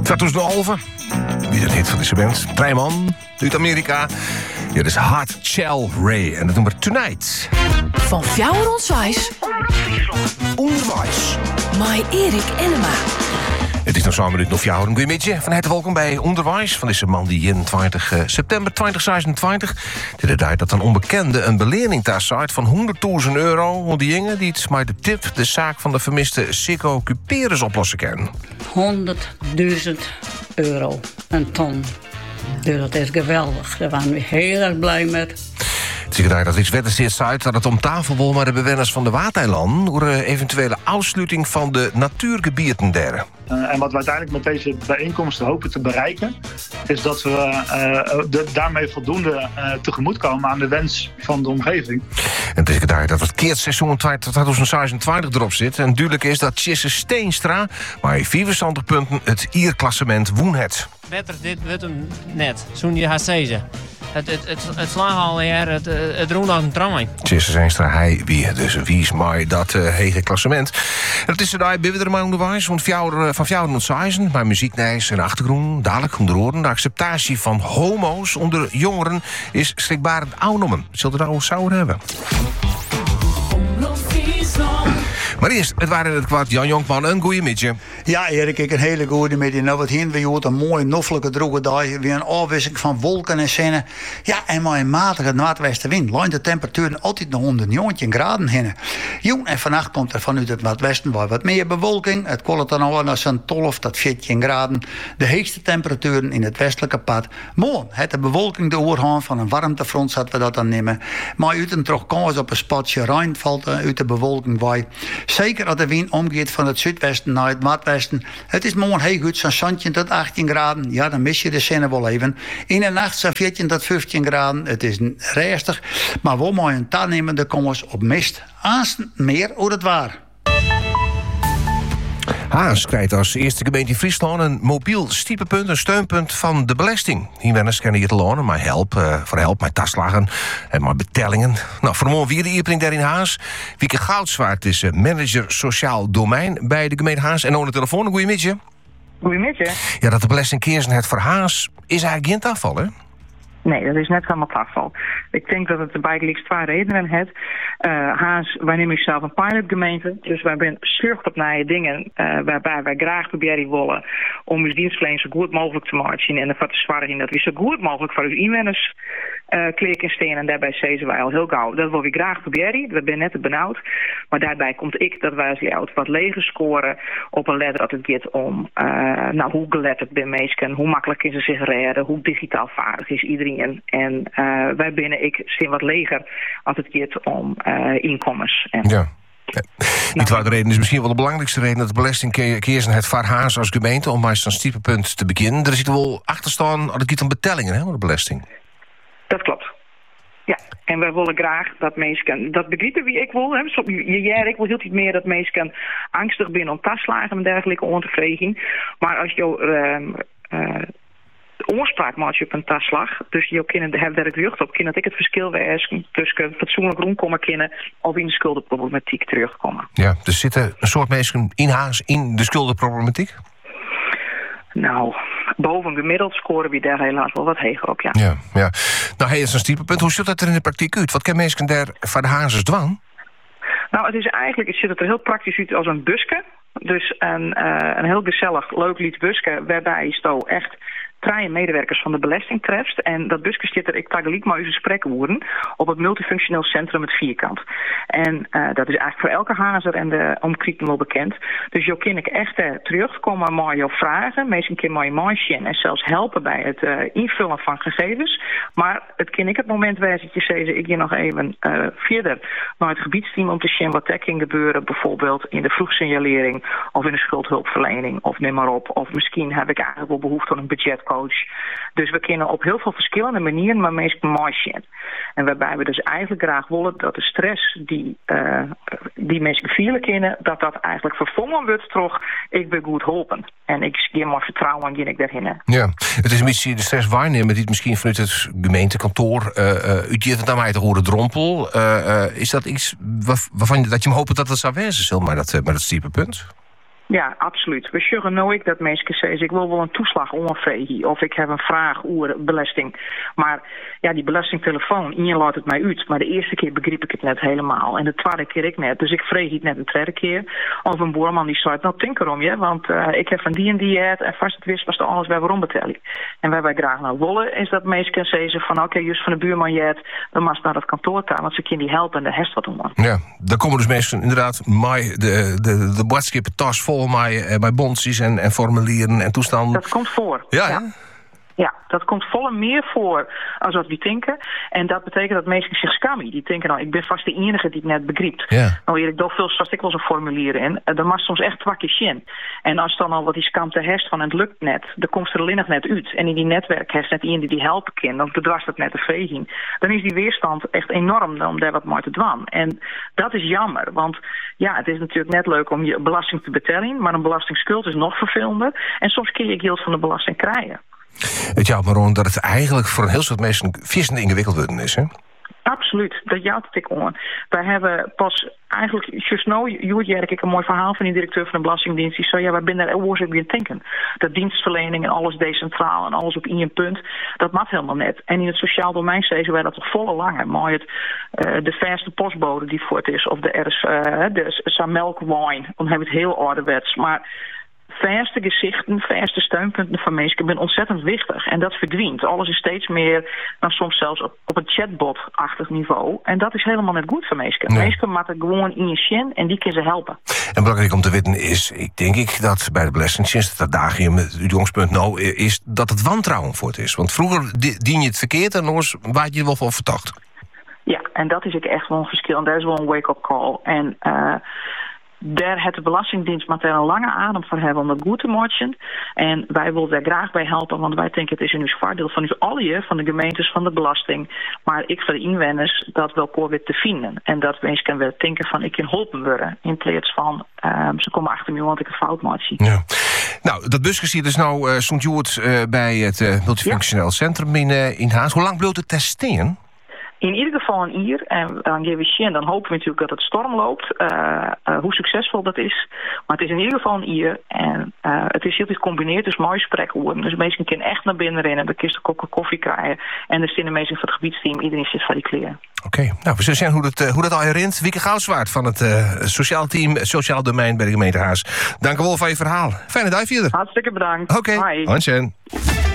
2011. Wie dat heet van deze band? Treiman, uit Amerika. Ja, dat is Hard Shell Ray. En dat noemen we Tonight. Van Fjouwer Onswijs. Onderwijs. Mai Erik Enema. Het is nog zo'n minuut nog Fjouwer. Goedemiddag. Van harte welkom bij Onderwijs. Van deze man die 21 september 2026... de dag dat een onbekende een belening daar site van €100.000... om die jongen die het met de tip de zaak van de vermiste Sikko Cuperus oplossen kan. €100.000. Een ton. Dus dat is geweldig. Daar waren we heel erg blij met. Het is dat is weddenschap uit dat het om tafel wil maar de bewoners van de Waterland over een eventuele afsluiting van de natuurgebieden daar. En wat we uiteindelijk met deze bijeenkomsten hopen te bereiken, is dat we daarmee voldoende tegemoetkomen aan de wens van de omgeving. En het is dat het keertseizoen 2026 erop zit. En duidelijk is dat Tjisse Steenstra, maar 74 punten, het ierklassement woen het. Beter dit wordt hem net, zo'n je gaat zeggen. Het slagen al hier, het roept als een tramway. Tjisse Steenstra, hij wie dus wies maar dat hege klassement. En het is daar bij er maar onderwijs, want van Fjouwer ontzijzen, maar muzieknijs en achtergrond, dadelijk onder oren. De acceptatie van homo's onder jongeren is schrikbarend oudnomen. Zullen we het nou zouden hebben? Maar eerst, het waren het kwart Jan Jonkman, een goeie middag. Ja, Erik, ik een hele goede middag. Nou, wat hier weer een mooie, noffelijke, droge dag. Weer een afwisseling van wolken en zinnen. Ja, en maar een matige noordwestenwind. Lijn de temperaturen altijd nog onder 19 graden heen. Jong, en vannacht komt er vanuit het noordwesten wat meer bewolking. Het koelt dan al naar zo'n 12 tot 14 graden. De hoogste temperaturen in het westelijke pad. Morgen het de bewolking de oorhaan van een warmtefront zouden we dat dan nemen. Maar uit een toch kans op een spatje Rijn valt uit de bewolking bij. Zeker als de wind omgeeft van het zuidwesten naar het noordwesten. Het is morgen heel goed, zo'n zandje tot 18 graden. Ja, dan mis je de zinnen wel even. In de nacht zo'n 14 tot 15 graden. Het is rustig, maar wel mooi een taannemende komers op mist. Aans meer hoe het waar. Haas krijgt als eerste gemeente in Friesland een mobiel stiepenpunt, een steunpunt van de belasting. Hierwenners kennen je te lonen, maar help met taslagen en maar betellingen. Nou, vanmorgen weer de iepening daar in Haas. Wieke Goudswaard is manager sociaal domein bij de gemeente Haas. En aan de telefoon, goedemiddag. Goedemiddag. Ja, dat de belastingkeers het voor Haas is eigenlijk geen afval, hè? Nee, dat is net helemaal afval. Ik denk dat het bijgelijks twee redenen heeft. Haas, wij nemen zelf een pilotgemeente. Dus wij zijn zucht op naar dingen waarbij wij graag proberen willen om ons dienstverlening zo goed mogelijk te maken. En ervoor te zorgen dat we zo goed mogelijk voor onze inwoners klikken staan. En daarbij zeggen wij al heel gauw, dat willen we graag proberen. We zijn net te benauwd. Maar daarbij komt dat wij als wat leger scoren op een letter dat het gaat om hoe geletterd ben mensen, hoe makkelijk is ze zich redden, hoe digitaal vaardig is iedereen. En wij binnen, ik zie wat leger als het gaat om inkomens. Ja. Die tweede reden is misschien wel de belangrijkste reden dat de belastingkeers het voor Haas als gemeente om maar zo'n stiepenpunt te beginnen. Er zit wel achter staan als het gaat om betalingen, hè, de belasting. Dat klopt. Ja, en wij willen graag dat mensen, dat begrijpen wie ik wil. Ik wil heel iets meer dat mensen angstig zijn om taslagen en dergelijke ontevreden. Maar als je oorspraak maak je op een tasslag. Dus je kinderen hebben daar het jeugd op. Dat ik het verschil wijzen tussen fatsoenlijk rondkomen kinderen of in de schuldenproblematiek terugkomen. Ja, er zitten een soort mensen in Haas in de schuldenproblematiek? Nou, boven gemiddeld scoren we daar helaas wel wat hoger op, ja. Ja. Nou, dat is een stiepenpunt. Hoe ziet dat er in de praktijk uit? Wat kan mensen daar voor de Hazes dwang? Nou, het ziet er heel praktisch uit als een busje. Dus een heel gezellig, leuk lied busje, waarbij je echt 3 medewerkers van de belasting treft. En dat busje zit er, ik tegelijk maar eens gesprekken worden op het multifunctioneel centrum het Vierkant. En dat is eigenlijk voor elke hazer en de omkrieken wel bekend. Dus je kan echt terugkomen maar je vragen. Meestal kan je maaien en zelfs helpen bij het invullen van gegevens. Maar het kan ik het moment wijzen dat je zegt, ik ga nog even verder naar het gebiedsteam om te zien wat er kan gebeuren. Bijvoorbeeld in de vroegsignalering of in de schuldhulpverlening of neem maar op. Of misschien heb ik eigenlijk wel behoefte aan een budgetcoach. Dus we kunnen op heel veel verschillende manieren maar mensen maaien. En waarbij we dus eigenlijk graag willen dat de stress die mensen vielen kennen, dat eigenlijk vervangen wordt door ik ben goed helpen. En ik geef maar vertrouwen en ik daarheen. Ja, het is een beetje de stress waarnemen die het misschien vanuit het gemeentekantoor uitgeeft het naar mij te horen drompel. Is dat iets waarvan dat je hem hoopt dat het zou wezen, maar dat stiepenpunt? Ja, absoluut. We zeggen nooit dat mensen zeggen, ik wil wel een toeslag onvee of ik heb een vraag over belasting. Maar ja, die belastingtelefoon, je laat het mij uit. Maar de eerste keer begreep ik het net helemaal. En de tweede keer ik net. Dus ik vreeg het net de tweede keer. Of een boerman die zei, nou tinker om je, want ik heb van die en die het en vast het wist was er alles bij waarom betalen. En waar wij graag naar willen is dat mensen zeggen van oké, juist van de buurman je het, dan mag naar het kantoor gaan, want ze kunnen die helpen en de rest wat doen. Ja, daar komen dus mensen inderdaad de boodschap tas vol met bonsies en formulieren en toestanden. Dat komt voor. Ja. Ja, dat komt volle meer voor als wat we denken. En dat betekent dat mensen zich skammen. Die denken, nou, ik ben vast de enige die het net begrijpt. Ja. Nou, Erik, daar veel vast ik wel zo'n formulier in. Dan mag soms echt twakjes in. En als dan al wat die skamte heeft van het lukt net, dan komt er alleen nog net uit. En in die netwerk heeft net iemand die helpen kan, dan bedwast het net de veging. Dan is die weerstand echt enorm om daar wat mee te doen. En dat is jammer, want ja, het is natuurlijk net leuk om je belasting te betalen, maar een belastingschuld is nog vervelender. En soms kun je geld van de belasting krijgen. Het jouwt maar om dat het eigenlijk voor een heel soort mensen vissend ingewikkeld worden is, hè? Absoluut, dat jouwt het ik om. Wij hebben pas eigenlijk, just nou, Joert ik een mooi verhaal van die directeur van de Belastingdienst. Die zei, ja, wij zijn daar oorzaak weer denken. Dat dienstverlening en alles decentraal en alles op één punt, dat mag helemaal net. En in het sociaal domein zeiden wij dat toch volle lange. Maar de verste postbode die voor het is, of de Samelkwine, dan hebben we het heel ouderwets. Maar verste gezichten, verste steunpunten van mensen zijn ontzettend wichtig. En dat verdwijnt. Alles is steeds meer, dan soms zelfs op een chatbot-achtig niveau. En dat is helemaal net goed voor mensen. Nee. Mensen moeten gewoon in je shin en die kunnen ze helpen. En belangrijk om te weten is, denk ik, dat bij de Belastingdienst, dat dagen je met het jongspunt nou, is dat het wantrouwen voor het is. Want vroeger dien je het verkeerd en anders waard je er wel voor verdacht. Ja, en dat is ook echt wel een verschil. En daar is wel een wake-up call. En daar heeft de Belastingdienst maar een lange adem voor hebben om dat goed te maken. En wij willen daar graag bij helpen, want wij denken het is in ons voordeel van ons allen, van de gemeentes, van de belasting. Maar ik voor de inwoners dat wel weer te vinden. En dat mensen weer denken van ik kan geholpen worden. In plaats van ze komen achter me want ik het fout maak. Ja. Nou, dat busje zie je dus nou Sint-Joert bij het multifunctioneel centrum in Haas. Hoe lang blijft het testen? In ieder geval een uur. En dan geven we zien, dan hopen we natuurlijk dat het storm loopt. Hoe succesvol dat is. Maar het is in ieder geval een uur. En het is heel gecombineerd, dus mooi spreekwoorden. Dus mensen kunnen echt naar binnen rennen. Dan kun je een kopje koffie krijgen. En er zitten mensen van het gebiedsteam. Iedereen zit van die kleren. Oké, nou, we zullen zien hoe dat al herinnert. Wieke Goudswaard van het sociaal team, sociaal domein bij de gemeente Haas. Dank u wel voor je verhaal. Fijne dag verder. Hartstikke bedankt. Oké, Hansjen.